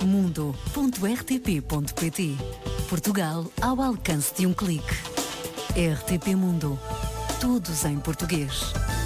mundo.rtp.pt. Portugal ao alcance de um clique. RTP Mundo. Todos em português.